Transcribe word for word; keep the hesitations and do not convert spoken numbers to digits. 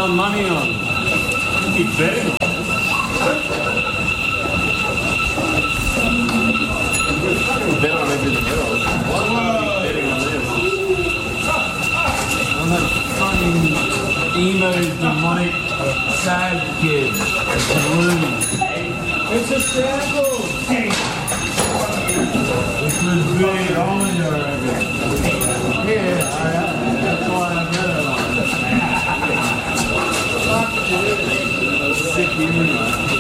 some money on. You keep betting on it. Bet on everything else. Why would I be betting on this? I'm that fucking emo, demonic, sad kid. It's a scramble! This was really wrong in your yeah, I am. That's why I bet it on. Fuck you. Sick human.